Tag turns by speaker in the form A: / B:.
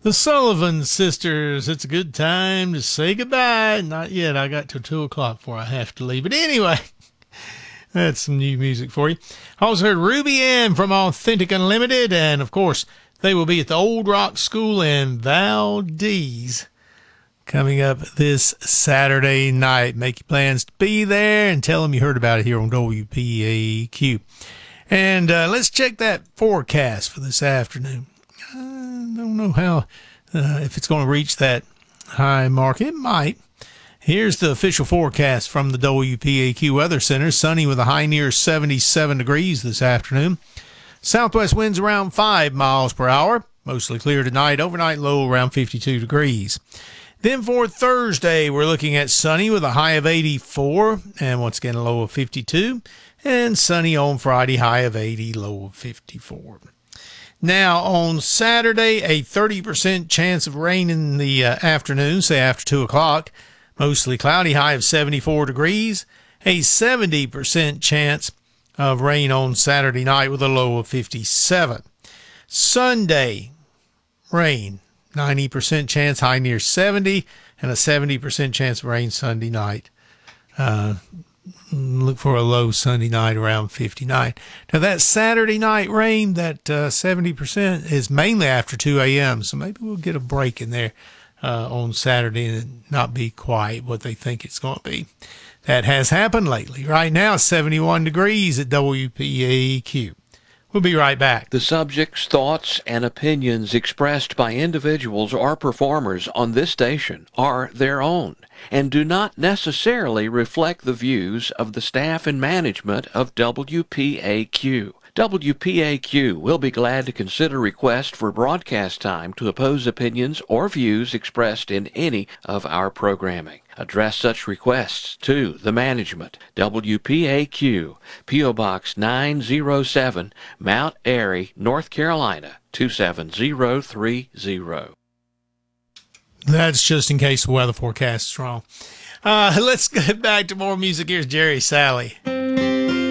A: The Sullivan Sisters. It's a good time to say goodbye. Not yet. I got till 2 o'clock before I have to leave. But anyway, that's some new music for you. I also heard Ruby Ann from Authentic Unlimited. And, of course, they will be at the Old Rock School in Valdez coming up this Saturday night. Make your plans to be there and tell them you heard about it here on WPAQ. And let's check that forecast for this afternoon. I don't know how, if it's going to reach that high mark. It might. Here's the official forecast from the WPAQ Weather Center. Sunny with a high near 77 degrees this afternoon. Southwest winds around 5 miles per hour. Mostly clear tonight. Overnight low around 52 degrees. Then for Thursday, we're looking at sunny with a high of 84. And once again, a low of 52. And sunny on Friday, high of 80, low of 54. Now, on Saturday, a 30% chance of rain in the afternoon, say after 2 o'clock. Mostly cloudy, high of 74 degrees. A 70% chance of rain on Saturday night with a low of 57. Sunday, rain, 90% chance, high near 70, and a 70% chance of rain Sunday night. Look for a low Sunday night around 59. Now, that Saturday night rain, that 70% is mainly after 2 a.m., so maybe we'll get a break in there on Saturday and not be quite what they think it's going to be. That has happened lately. Right now, 71 degrees at WPAQ. We'll be right back.
B: The subjects, thoughts, and opinions expressed by individuals or performers on this station are their own and do not necessarily reflect the views of the staff and management of WPAQ. WPAQ will be glad to consider requests for broadcast time to oppose opinions or views expressed in any of our programming. Address such requests to the management. WPAQ, P.O. Box 907, Mount Airy, North Carolina, 27030.
A: That's just in case the weather forecast is wrong. Let's get back to more music. Here's Jerry Sally.